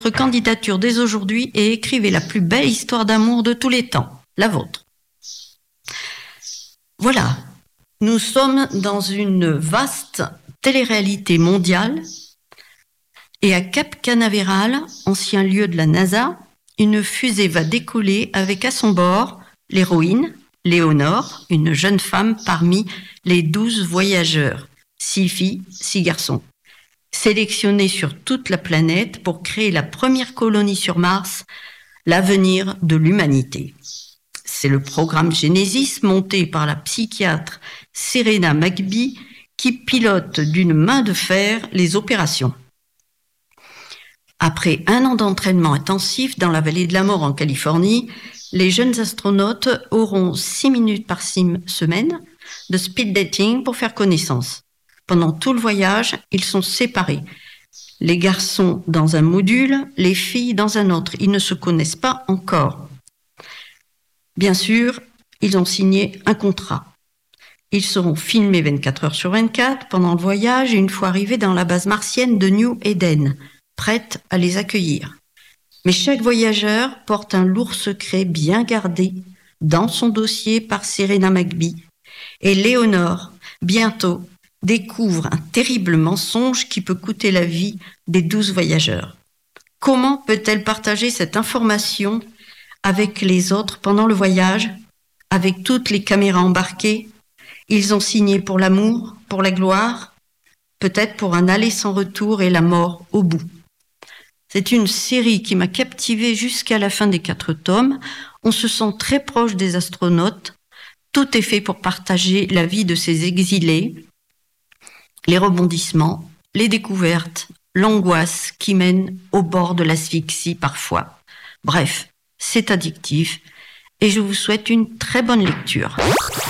candidature dès aujourd'hui et écrivez la plus belle histoire d'amour de tous les temps, la vôtre. Voilà, nous sommes dans une vaste télé-réalité mondiale et à Cap Canaveral, ancien lieu de la NASA, une fusée va décoller avec à son bord l'héroïne, Léonore, une jeune femme parmi les 12 voyageurs, 6 filles, 6 garçons, sélectionnés sur toute la planète pour créer la première colonie sur Mars, l'avenir de l'humanité. C'est le programme Genesis monté par la psychiatre Serena McBee qui pilote d'une main de fer les opérations. Après 1 an d'entraînement intensif dans la vallée de la mort en Californie, les jeunes astronautes auront 6 minutes par semaine de speed dating pour faire connaissance. Pendant tout le voyage, ils sont séparés. Les garçons dans un module, les filles dans un autre. Ils ne se connaissent pas encore. Bien sûr, ils ont signé un contrat. Ils seront filmés 24 heures sur 24 pendant le voyage et une fois arrivés dans la base martienne de New Eden, prête à les accueillir. Mais chaque voyageur porte un lourd secret bien gardé dans son dossier par Serena McBee. Et Léonore, bientôt, découvre un terrible mensonge qui peut coûter la vie des 12 voyageurs. Comment peut-elle partager cette information avec les autres pendant le voyage, avec toutes les caméras embarquées? Ils ont signé pour l'amour, pour la gloire, peut-être pour un aller sans retour et la mort au bout. C'est une série qui m'a captivée jusqu'à la fin des 4 tomes. On se sent très proche des astronautes. Tout est fait pour partager la vie de ces exilés, les rebondissements, les découvertes, l'angoisse qui mène au bord de l'asphyxie parfois. Bref, c'est addictif et je vous souhaite une très bonne lecture.